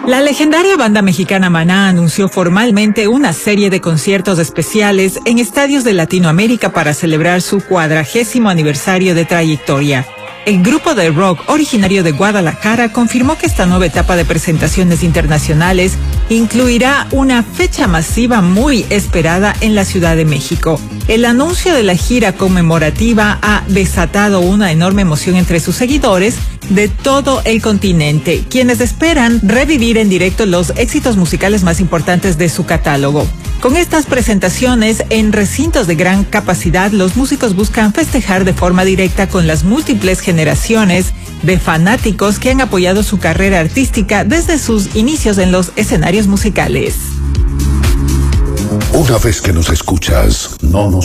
La legendaria banda mexicana Maná anunció formalmente una serie de conciertos especiales en estadios de Latinoamérica para celebrar su 40º aniversario de trayectoria. El grupo de rock originario de Guadalajara confirmó que esta nueva etapa de presentaciones internacionales incluirá una fecha masiva muy esperada en la Ciudad de México. El anuncio de la gira conmemorativa ha desatado una enorme emoción entre sus seguidores de todo el continente, quienes esperan revivir en directo los éxitos musicales más importantes de su catálogo. Con estas presentaciones en recintos de gran capacidad, los músicos buscan festejar de forma directa con las múltiples generaciones de fanáticos que han apoyado su carrera artística desde sus inicios en los escenarios musicales. Una vez que nos escuchas, no nos